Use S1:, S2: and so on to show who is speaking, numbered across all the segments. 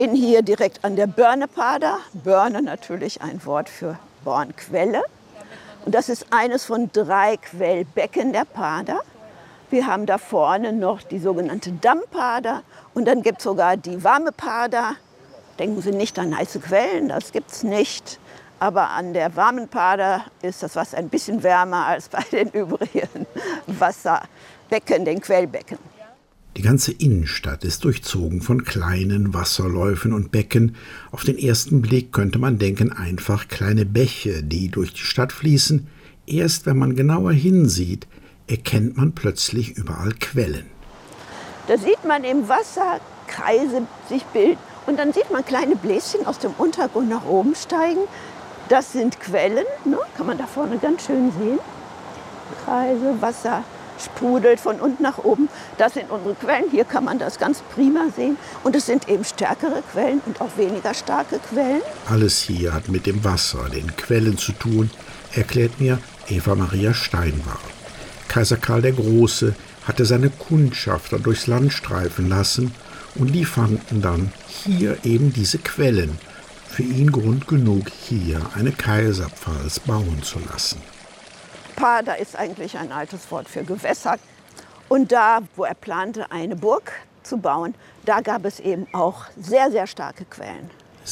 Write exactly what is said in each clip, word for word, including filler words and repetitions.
S1: bin hier direkt an der Börnepader. Börne natürlich ein Wort für Bornquelle. Und das ist eines von drei Quellbecken der Pader. Wir haben da vorne noch die sogenannte Dammpader und dann gibt es sogar die warme Pader. Denken Sie nicht an heiße Quellen, das gibt es nicht. Aber an der warmen Pader ist das Wasser ein bisschen wärmer als bei den übrigen Wasserbecken, den Quellbecken.
S2: Die ganze Innenstadt ist durchzogen von kleinen Wasserläufen und Becken. Auf den ersten Blick könnte man denken, einfach kleine Bäche, die durch die Stadt fließen. Erst wenn man genauer hinsieht, erkennt man plötzlich überall Quellen.
S1: Da sieht man im Wasser Kreise sich bilden und dann sieht man kleine Bläschen aus dem Untergrund nach oben steigen. Das sind Quellen, ne? Kann man da vorne ganz schön sehen. Kreise, Wasser sprudelt von unten nach oben. Das sind unsere Quellen. Hier kann man das ganz prima sehen. Und es sind eben stärkere Quellen und auch weniger starke Quellen.
S2: Alles hier hat mit dem Wasser, den Quellen zu tun, erklärt mir Eva Maria Steinwart. Kaiser Karl der Große hatte seine Kundschafter durchs Land streifen lassen und die fanden dann hier eben diese Quellen. Für ihn Grund genug, hier eine Kaiserpfalz bauen zu lassen.
S1: Pader ist eigentlich ein altes Wort für Gewässer. Und da, wo er plante, eine Burg zu bauen, da gab es eben auch sehr, sehr starke Quellen.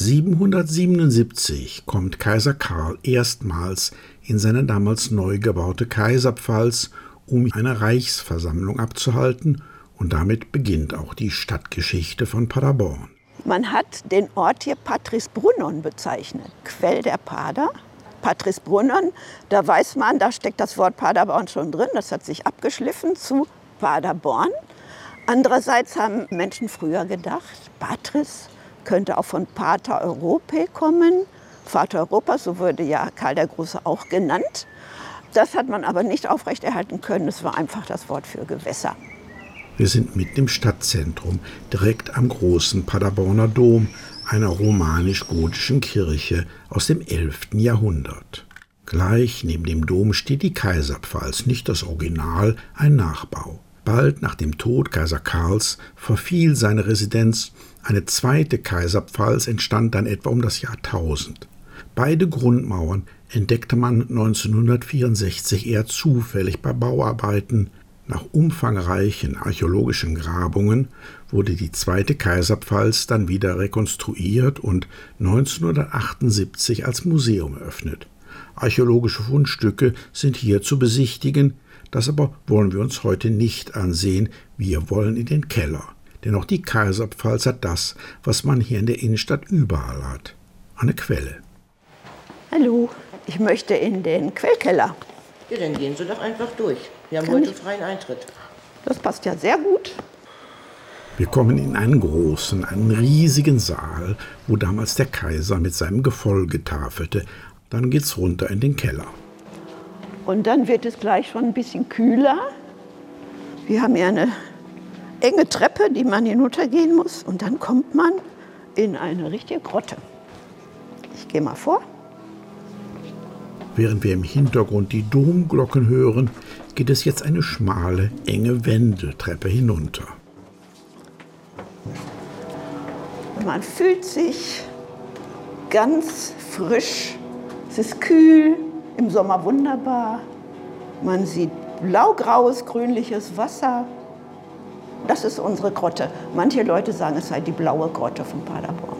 S2: siebenhundertsiebenundsiebzig kommt Kaiser Karl erstmals in seine damals neu gebaute Kaiserpfalz, um eine Reichsversammlung abzuhalten. Und damit beginnt auch die Stadtgeschichte von Paderborn.
S1: Man hat den Ort hier Patrisbrunnon bezeichnet, Quell der Pader. Patrisbrunnon, da weiß man, da steckt das Wort Paderborn schon drin. Das hat sich abgeschliffen zu Paderborn. Andererseits haben Menschen früher gedacht, Patris könnte auch von Pater Europae kommen. Vater Europas, so wurde ja Karl der Große auch genannt. Das hat man aber nicht aufrechterhalten können. Es war einfach das Wort für Gewässer.
S2: Wir sind mitten im Stadtzentrum, direkt am großen Paderborner Dom, einer romanisch-gotischen Kirche aus dem elften Jahrhundert. Gleich neben dem Dom steht die Kaiserpfalz, nicht das Original, ein Nachbau. Bald nach dem Tod Kaiser Karls verfiel seine Residenz. Eine zweite Kaiserpfalz entstand dann etwa um das Jahrtausend. Beide Grundmauern entdeckte man neunzehnhundertvierundsechzig eher zufällig bei Bauarbeiten. Nach umfangreichen archäologischen Grabungen wurde die zweite Kaiserpfalz dann wieder rekonstruiert und neunzehnhundertachtundsiebzig als Museum eröffnet. Archäologische Fundstücke sind hier zu besichtigen, das aber wollen wir uns heute nicht ansehen, wir wollen in den Keller. Denn auch die Kaiserpfalz hat das, was man hier in der Innenstadt überall hat, eine Quelle.
S1: Hallo, ich möchte in den Quellkeller.
S3: Ja, dann gehen Sie doch einfach durch. Wir haben
S1: Kann
S3: heute
S1: ich?
S3: freien Eintritt.
S1: Das passt ja sehr gut.
S2: Wir kommen in einen großen, einen riesigen Saal, wo damals der Kaiser mit seinem Gefolge tafelte. Dann geht's runter in den Keller.
S1: Und dann wird es gleich schon ein bisschen kühler. Wir haben ja eine enge Treppe, die man hinuntergehen muss. Und dann kommt man in eine richtige Grotte. Ich gehe mal vor.
S2: Während wir im Hintergrund die Domglocken hören, geht es jetzt eine schmale, enge Wendeltreppe hinunter.
S1: Man fühlt sich ganz frisch. Es ist kühl, im Sommer wunderbar. Man sieht blaugraues, grünliches Wasser. Das ist unsere Grotte. Manche Leute sagen, es sei die blaue Grotte von Paderborn.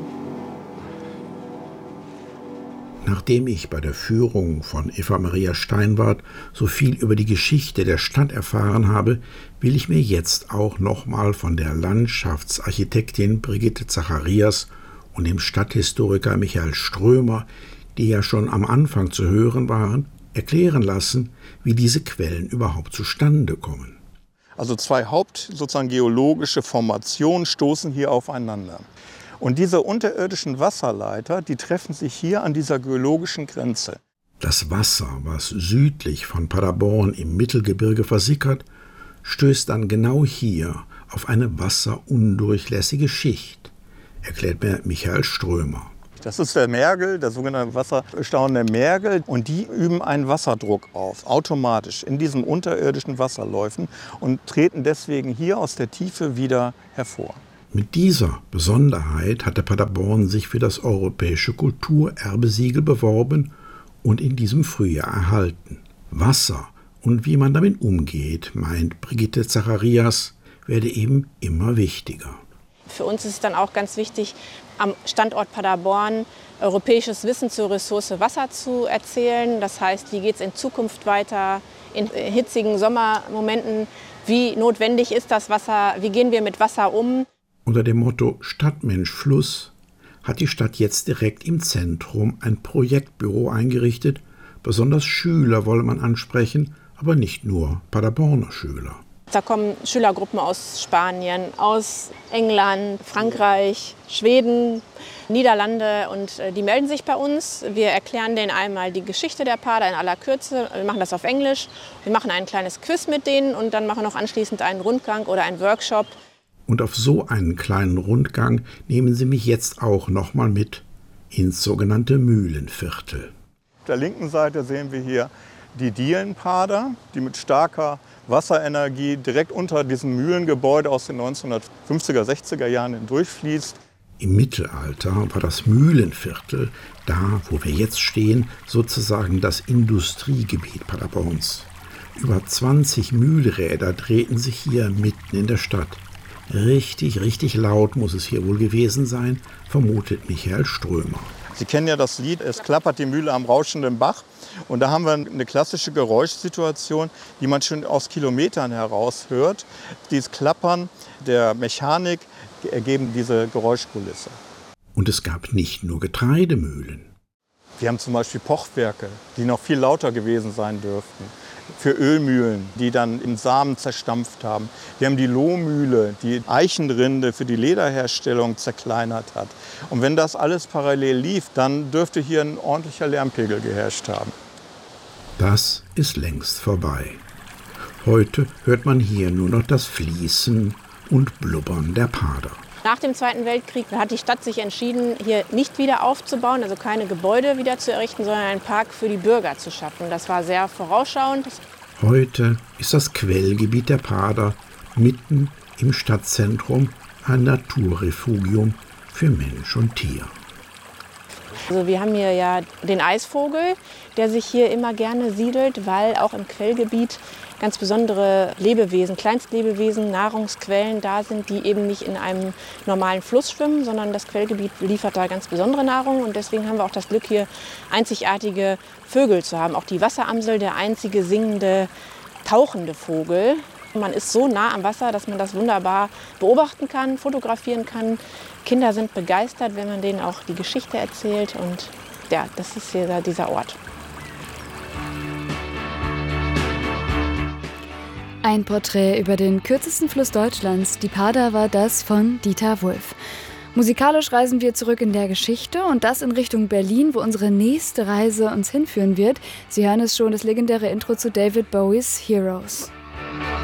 S2: Nachdem ich bei der Führung von Eva Maria Steinwart so viel über die Geschichte der Stadt erfahren habe, will ich mir jetzt auch nochmal von der Landschaftsarchitektin Brigitte Zacharias und dem Stadthistoriker Michael Strömer, die ja schon am Anfang zu hören waren, erklären lassen, wie diese Quellen überhaupt zustande kommen.
S4: Also zwei haupt sozusagen geologische Formationen stoßen hier aufeinander. Und diese unterirdischen Wasserleiter, die treffen sich hier an dieser geologischen Grenze.
S2: Das Wasser, was südlich von Paderborn im Mittelgebirge versickert, stößt dann genau hier auf eine wasserundurchlässige Schicht, erklärt mir Michael Strömer.
S4: Das ist der Mergel, der sogenannte wasserstaunende Mergel. Und die üben einen Wasserdruck auf, automatisch in diesen unterirdischen Wasserläufen und treten deswegen hier aus der Tiefe wieder hervor.
S2: Mit dieser Besonderheit hatte Paderborn sich für das europäische Kulturerbesiegel beworben und in diesem Frühjahr erhalten. Wasser und wie man damit umgeht, meint Brigitte Zacharias, werde eben immer wichtiger.
S5: Für uns ist es dann auch ganz wichtig, am Standort Paderborn europäisches Wissen zur Ressource Wasser zu erzählen. Das heißt, wie geht es in Zukunft weiter, in hitzigen Sommermomenten, wie notwendig ist das Wasser, wie gehen wir mit Wasser um.
S2: Unter dem Motto Stadt, Mensch, Fluss hat die Stadt jetzt direkt im Zentrum ein Projektbüro eingerichtet. Besonders Schüler wolle man ansprechen, aber nicht nur Paderborner Schüler.
S5: Da kommen Schülergruppen aus Spanien, aus England, Frankreich, Schweden, Niederlande und die melden sich bei uns. Wir erklären denen einmal die Geschichte der Pader in aller Kürze. Wir machen das auf Englisch. Wir machen ein kleines Quiz mit denen und dann machen wir noch anschließend einen Rundgang oder einen Workshop.
S2: Und auf so einen kleinen Rundgang nehmen Sie mich jetzt auch noch mal mit ins sogenannte Mühlenviertel.
S4: Auf der linken Seite sehen wir hier die Dielenpader, die mit starker Wasserenergie direkt unter diesem Mühlengebäude aus den neunzehnhundertfünfziger, sechziger Jahren hindurchfließt.
S2: Im Mittelalter war das Mühlenviertel, da wo wir jetzt stehen, sozusagen das Industriegebiet Paderborns. Über zwanzig Mühlräder drehten sich hier mitten in der Stadt. Richtig, richtig laut muss es hier wohl gewesen sein, vermutet Michael Strömer.
S4: Sie kennen ja das Lied Es klappert die Mühle am rauschenden Bach. Und da haben wir eine klassische Geräuschsituation, die man schon aus Kilometern heraus hört. Dieses Klappern der Mechanik ergeben diese Geräuschkulisse.
S2: Und es gab nicht nur Getreidemühlen.
S4: Wir haben zum Beispiel Pochwerke, die noch viel lauter gewesen sein dürften. Für Ölmühlen, die dann im Samen zerstampft haben. Wir haben die Lohmühle, die Eichenrinde für die Lederherstellung zerkleinert hat. Und wenn das alles parallel lief, dann dürfte hier ein ordentlicher Lärmpegel geherrscht haben.
S2: Das ist längst vorbei. Heute hört man hier nur noch das Fließen und Blubbern der Pader.
S5: Nach dem Zweiten Weltkrieg hat die Stadt sich entschieden, hier nicht wieder aufzubauen, also keine Gebäude wieder zu errichten, sondern einen Park für die Bürger zu schaffen. Das war sehr vorausschauend.
S2: Heute ist das Quellgebiet der Pader mitten im Stadtzentrum ein Naturrefugium für Mensch und Tier.
S5: Also wir haben hier ja den Eisvogel, der sich hier immer gerne siedelt, weil auch im Quellgebiet ganz besondere Lebewesen, Kleinstlebewesen, Nahrungsquellen da sind, die eben nicht in einem normalen Fluss schwimmen, sondern das Quellgebiet liefert da ganz besondere Nahrung. Und deswegen haben wir auch das Glück, hier einzigartige Vögel zu haben. Auch die Wasseramsel, der einzige singende, tauchende Vogel. Man ist so nah am Wasser, dass man das wunderbar beobachten kann, fotografieren kann. Kinder sind begeistert, wenn man denen auch die Geschichte erzählt. Und ja, das ist hier dieser Ort.
S6: Ein Porträt über den kürzesten Fluss Deutschlands, die Pader, war das von Dieter Wulff. Musikalisch reisen wir zurück in der Geschichte und das in Richtung Berlin, wo unsere nächste Reise uns hinführen wird. Sie hören es schon, das legendäre Intro zu David Bowies Heroes.